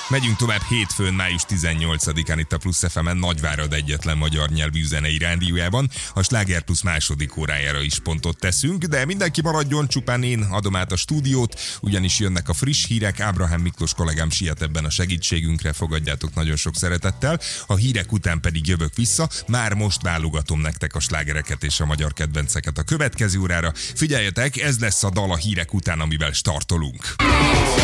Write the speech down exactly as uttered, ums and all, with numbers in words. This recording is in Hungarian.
Megyünk tovább hétfőn, május tizennyolcadikán itt a Plusz ef emen, Nagyvárad egyetlen magyar nyelvű zenei rádiójában. A Sláger Plusz második órájára is pontot teszünk, de mindenki maradjon, csupán én adom át a stúdiót, ugyanis jönnek a friss hírek. Ábrahám Miklós kollégám siet ebben a segítségünkre, fogadjátok nagyon sok szeretettel. A hírek után pedig jövök vissza, már most válogatom nektek a slágereket és a magyar kedvenceket a következő órára. Figyeljetek, ez lesz a dal a hírek után, amivel startolunk.